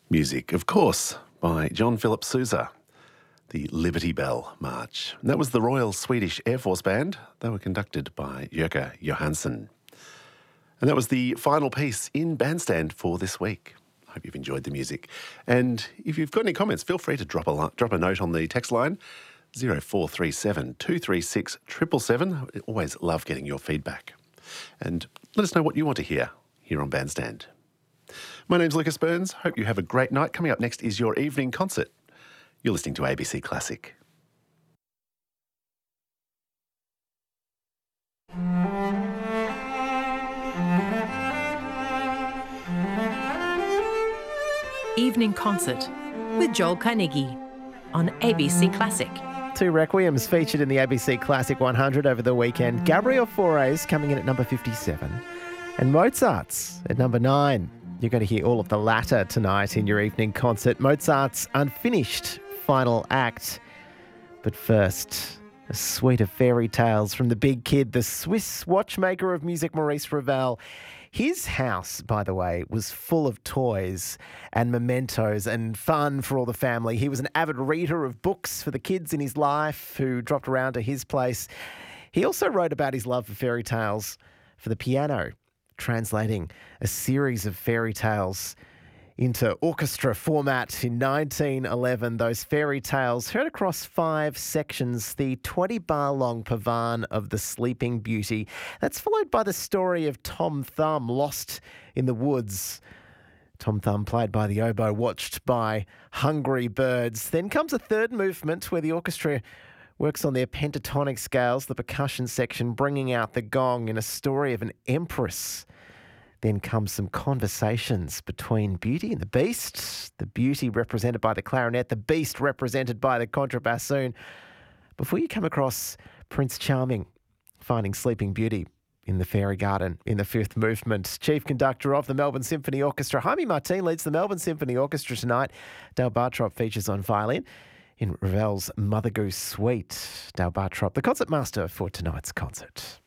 Music, of course, by John Philip Sousa, the Liberty Bell March. And that was the Royal Swedish Air Force Band. They were conducted by Jörg Johansson. And that was the final piece in Bandstand for this week. I hope you've enjoyed the music. And if you've got any comments, feel free to drop a note on the text line, 0437 236 777. I always love getting your feedback. And let us know what you want to hear here on Bandstand. My name's Lucas Burns. Hope you have a great night. Coming up next is your evening concert. You're listening to ABC Classic. Evening Concert with Joel Carnegie on ABC Classic. Two requiems featured in the ABC Classic 100 over the weekend. Gabriel Fauré's coming in at number 57 and Mozart's at number 9. You're going to hear all of the latter tonight in your evening concert. Mozart's unfinished final act. But first, a suite of fairy tales from the big kid, the Swiss watchmaker of music, Maurice Ravel. His house, by the way, was full of toys and mementos and fun for all the family. He was an avid reader of books for the kids in his life who dropped around to his place. He also wrote about his love for fairy tales for the piano, translating a series of fairy tales into orchestra format in 1911. Those fairy tales heard across 5 sections, the 20-bar-long Pavan of the Sleeping Beauty. That's followed by the story of Tom Thumb, lost in the woods. Tom Thumb, played by the oboe, watched by hungry birds. Then comes a third movement where the orchestra works on their pentatonic scales, the percussion section bringing out the gong in a story of an empress. Then comes some conversations between Beauty and the Beast, the Beauty represented by the clarinet, the Beast represented by the contrabassoon, before you come across Prince Charming finding Sleeping Beauty in the fairy garden in the 5th movement. Chief conductor of the Melbourne Symphony Orchestra, Jaime Martin, leads the Melbourne Symphony Orchestra tonight. Dale Bartrop features on violin in Ravel's Mother Goose Suite. Dale Bartrop, the concertmaster for tonight's concert.